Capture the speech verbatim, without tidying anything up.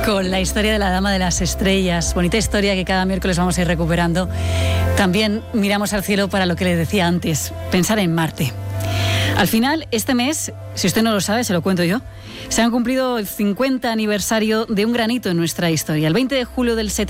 Con la historia de la Dama de las Estrellas, bonita historia que cada miércoles vamos a ir recuperando. También miramos al cielo para lo que les decía antes, pensar en Marte. Al final, este mes, si usted no lo sabe, se lo cuento yo, se han cumplido el cincuenta aniversario de un gran hito en nuestra historia. El veinte de julio del setenta